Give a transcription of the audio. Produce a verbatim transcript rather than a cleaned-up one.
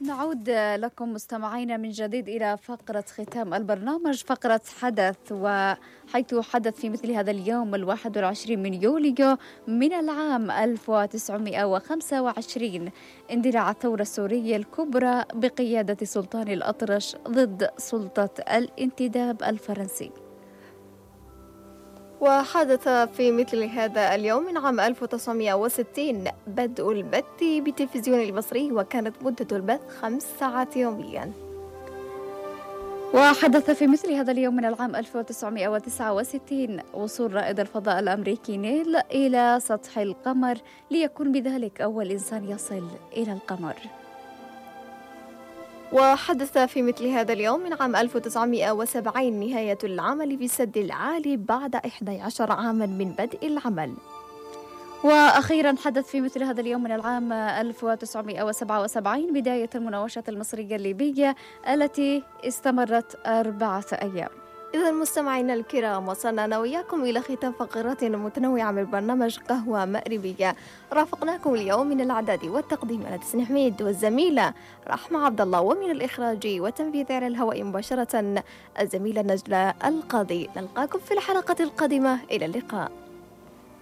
نعود لكم مستمعينا من جديد إلى فقرة ختام البرنامج، فقرة حدث، وحيث حدث في مثل هذا اليوم الواحد والعشرين من يوليو من العام ألف وتسعمائة وخمسة وعشرين اندلاع الثورة السورية الكبرى بقيادة سلطان الأطرش ضد سلطة الانتداب الفرنسي. وحدث في مثل هذا اليوم من عام ألف وتسعمائة وستين بدء البث بالتلفزيون المصري، وكانت مدة البث خمس ساعات يوميا. وحدث في مثل هذا اليوم من العام ألف وتسعمائة وتسعة وستين وصول رائد الفضاء الأمريكي نيل إلى سطح القمر، ليكون بذلك أول إنسان يصل إلى القمر. وحدث في مثل هذا اليوم من عام ألف وتسعمائة وسبعين نهاية العمل في السد العالي بعد إحدى عشر عاما من بدء العمل. وأخيرا حدث في مثل هذا اليوم من العام ألف وتسعمائة وسبعة وسبعين بداية المناوشات المصرية الليبية التي استمرت أربعة أيام. إذا مستمعينا الكرام، وصلنا أنا وياكم إلى ختام فقراتنا المتنوعة من برنامج قهوة مغربية. رافقناكم اليوم من الإعداد والتقديم أنا تسنيم حميد والزميلة رحمة عبد الله، ومن الإخراج والتنفيذ على الهواء مباشرة الزميلة نجلة القاضي. نلقاكم في الحلقة القادمة، إلى اللقاء.